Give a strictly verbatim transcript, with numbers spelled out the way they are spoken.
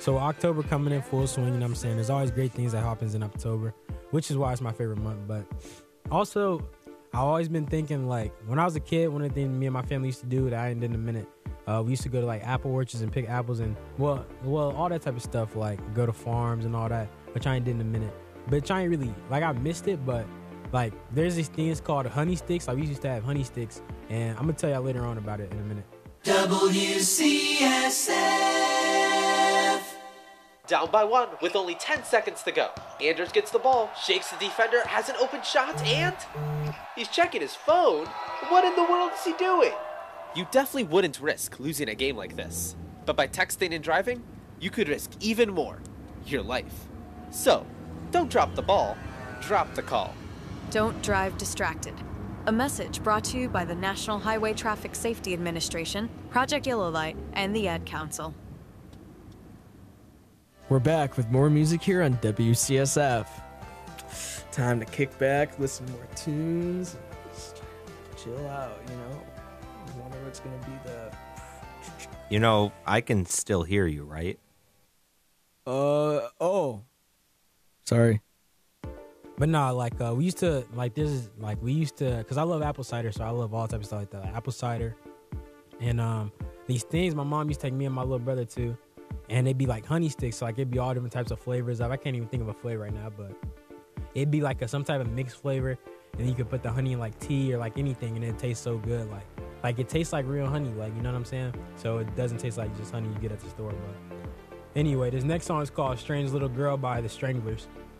So October coming in full swing, you know what I'm saying? There's always great things that happens in October, which is why it's my favorite month. But also, I've always been thinking, like, when I was a kid, one of the things me and my family used to do that I ain't did in a minute, uh, we used to go to, like, apple orchards and pick apples and, well, well, all that type of stuff, like, go to farms and all that, which I ain't did in a minute. But I ain't really, like, I missed it, but, like, there's these things called honey sticks. Like, we used to have honey sticks, and I'm going to tell y'all later on about it in a minute. W C S F. Down by one with only ten seconds to go. Anders gets the ball, shakes the defender, has an open shot, and he's checking his phone. What in the world is he doing? You definitely wouldn't risk losing a game like this. But by texting and driving, you could risk even more, your life. So, don't drop the ball, drop the call. Don't drive distracted. A message brought to you by the National Highway Traffic Safety Administration, Project Yellow Light, and the Ad Council. We're back with more music here on W C S F. Time to kick back, listen to more tunes, and just chill out, you know? I wonder what's going to be the... You know, I can still hear you, right? Uh, oh. Sorry. But nah, like, uh, we used to, like, this is, like, we used to, because I love apple cider, so I love all types of stuff like that, like apple cider. And um, these things my mom used to take me and my little brother to, and they'd be like honey sticks, so like it'd be all different types of flavors. I can't even think of a flavor right now, but it'd be like a, some type of mixed flavor, and you could put the honey in like tea or like anything, and it tastes so good. Like, like it tastes like real honey, like, you know what I'm saying? So it doesn't taste like just honey you get at the store. But anyway, this next song is called Strange Little Girl by the Stranglers.